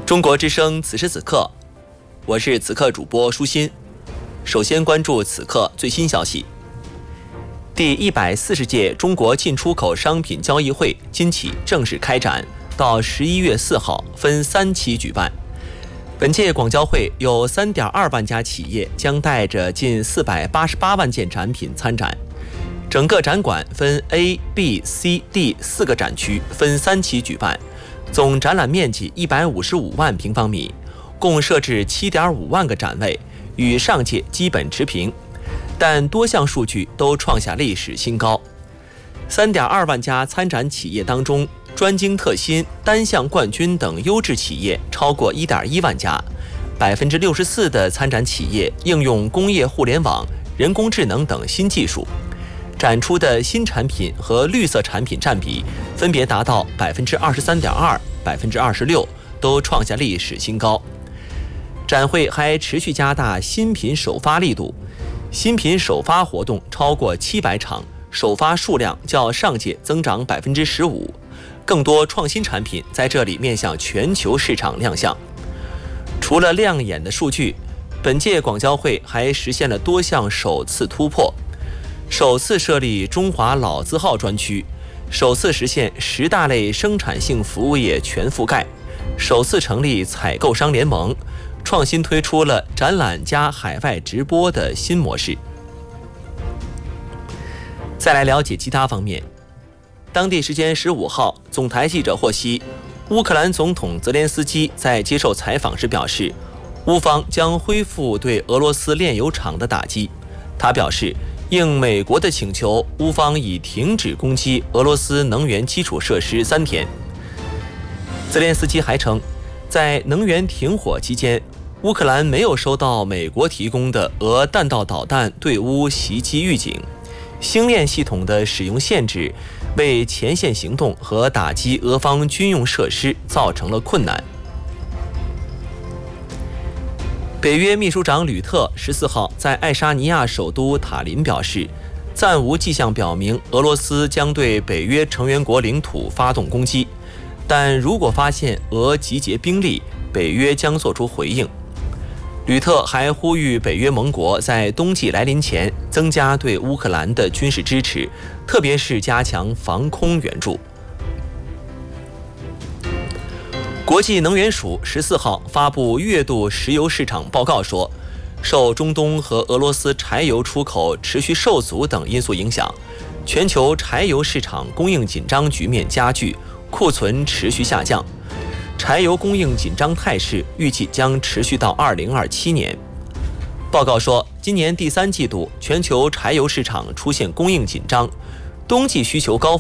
中国之声此时此刻，我是此刻主播舒心。首先关注此刻最新消息。第140届中国进出口商品交易会今起正式开展，到11月4号分3期举办。本届广交会有3.2万家企业将带着近488万件产品参展。整个展馆分 A、B、C、D 4个展区，分3期举办，总展览面积155万平方米，共设置7.5万个展位，与上届基本持平，但多项数据都创下历史新高。3.2万家参展企业当中，专精特新、单项冠军等优质企业超过1.1万家，64%的参展企业应用工业互联网、人工智能等新技术。展出的新产品和绿色产品占比分别达到23.2%、26%，都创下历史新高。展会还持续加大新品首发力度，新品首发活动超过700场，首发数量较上届增长15%，更多创新产品在这里面向全球市场亮相。除了亮眼的数据，本届广交会还实现了多项首次突破。首次设立中华老字号专区，首次实现10大类生产性服务业全覆盖，首次成立采购商联盟，创新推出了展览加海外直播的新模式。再来了解其他方面。当地时间15号，总台记者获悉，乌克兰总统泽连斯基在接受采访时表示，乌方将恢复对俄罗斯炼油厂的打击。他表示，应美国的请求，乌方已停止攻击俄罗斯能源基础设施3天。泽连斯基还称，在能源停火期间，乌克兰没有收到美国提供的俄弹道导弹对乌袭击预警，星链系统的使用限制为前线行动和打击俄方军用设施造成了困难。北约秘书长吕特14号在爱沙尼亚首都塔林表示，暂无迹象表明俄罗斯将对北约成员国领土发动攻击，但如果发现俄集结兵力，北约将作出回应。吕特还呼吁北约盟国在冬季来临前增加对乌克兰的军事支持，特别是加强防空援助。国际能源署14号发布月度石油市场报告说，受中东和俄罗斯柴油出口持续受阻等因素影响，全球柴油市场供应紧张局面加剧，库存持续下降，柴油供应紧张态势预计将持续到2027年。报告说，今年第3季度全球柴油市场出现供应紧张，冬季需求高